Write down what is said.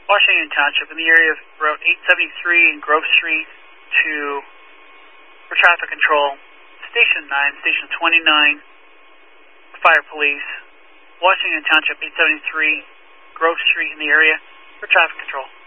Washington Township in the area of Route 873 and Grove Street for traffic control. Station 9, Station 29, Fire Police. Washington Township 873, Grove Street in the area for traffic control.